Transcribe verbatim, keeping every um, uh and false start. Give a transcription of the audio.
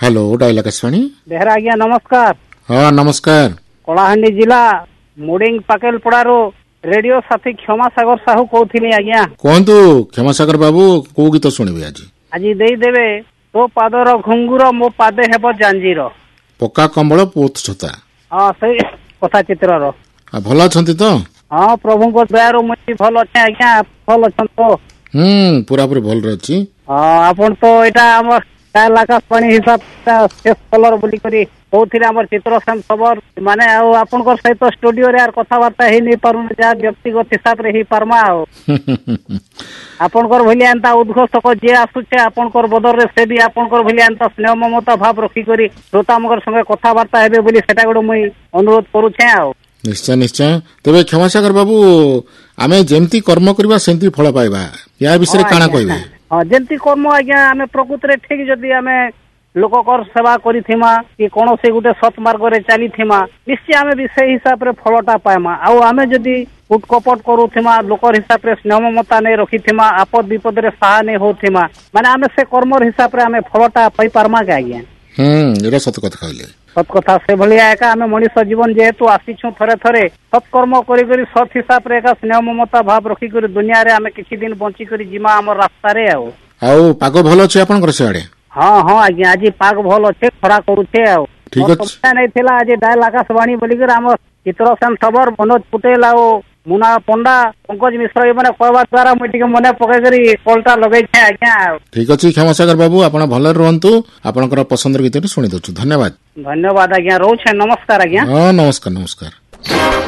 Hello dial Akashvani Behera आज्ञा नमस्कार। हाँ नमस्कार। कलाहांडी जिला मुडिंग पाकेलपड़ारो रेडियो साथी क्षमा सागर साहू कहूଥିଲି आज्ञा। कहतु क्षमा सागर बाबू को गीत शुणवे आज आज देदेवे तो पादर घुंगुर मो पादे हेब जांजीर पक्का कंबल पोथ छता। हाँ सही कथा चित्रर भल अच्छा तो हाँ प्रभु को दयारु मुझे भल अच्छे आज्ञा भल अच्छा तो हम्म पूरा पूरी भल रही। हाँ आपन तो यहाँ डायल आकाशवाणी हिसाब शेष कलर बोली करी कहूଥିଲେ आमर चित्रसेन खबर माने आपनकर सहित स्टूडियो रे यार कथबार्ता ही नहीं पारुन जा व्यक्तिगत हिसाब रे ही पारमा आ आपनकर भलिया एंता उद्घोषक जे आसुचे आपनकर बदर रे से भी आपनकर भलिया एंता स्नेह ममता भाव रखी करी श्रोता मगर संगे कथबार्ता हेबे बोली सेटा गोड मुई अनुरोध करूछे आ। निश्चय निश्चय तेबे क्षमा सागर बाबू आमे जेमती कर्म करबा सेमती फल पाइबा या विषय काना कहबे। हाँ जेमती कर्म आज्ञा आमे प्रकृति रे ठीक जदी आमे लोककर सेवा करिथिमा कि कोनोसे गुटे सत मार्ग रे चलीथिमा निश्चय आमे भी से हिसाब रे फलटा पाएमा आउ आमे जदी उटकपट करूथिमा लोकर हिसाब रे स्नेह ममता नै रखिथिमा आपद विपद रे सहा नै होथिमा माने आमे से कर्मर हिसाब रे आमे फलटा पाई पारमा के आज्ञा। हम्म एरा सत कथा कहले सत कथा से भलिया एका आमे मनुष्य जीवन जेहेतु आसीछु थरे थरे सत्कर्म करी करी सत हिसाब रे एका स्नेह ममता भाव रखी करी दुनिया रे आमे किछि दिन बंची करी जिमा हमर रास्ता रे आउ आउ पागो भलो छै आपन घर से आडे। हाँ हाँ आज्ञा आज पाग भल अच्छे खरा करुचे आउ ठीक अछि नहीं थिला आज डायल आकाशवाणी बोली कर हमर चित्रसेन खबर मनोज पटेल आउ मुना पंडा पंकज मिश्र ये माने कहबा द्वारा मुई टिके मने पकै करी कॉलटा लगै छै आज्ञा। ठीक अछि क्षमा सागर बाबू आपण भले रहंतु आपनकर पसंदर गीत सुनि दछु धन्यवाद। धन्यवाद आज्ञा रहू छै नमस्कार आज्ञा। हां नमस्कार नमस्कार।